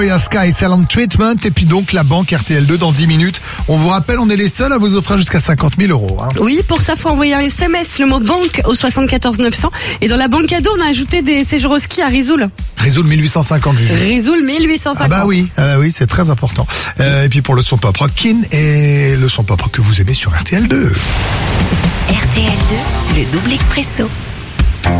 Sky Silent Treatment et puis donc la banque RTL2 dans 10 minutes. On vous rappelle, on est les seuls à vous offrir jusqu'à 50 000 euros. Oui, pour ça, faut envoyer un SMS, le mot banque au 74 900. Et dans la banque cadeau, on a ajouté des séjours au ski à Risoul. Risoul 1850, Juju. Risoul 1850. Ah bah oui, c'est très important. Et puis pour le son pop rock, Kin et le son pop rock que vous aimez sur RTL2. RTL2, le double expresso.